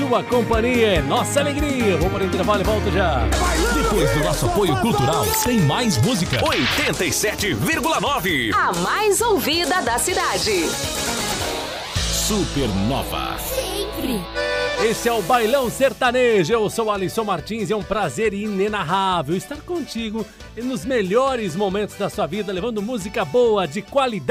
sua companhia é nossa alegria. Vou para o intervalo e volto já. Depois do nosso apoio cultural, tem mais música. 87,9. A mais ouvida da cidade. Supernova. Sempre. Esse é o Bailão Sertanejo. Eu sou Alisson Martins e é um prazer inenarrável estar contigo nos melhores momentos da sua vida, levando música boa, de qualidade.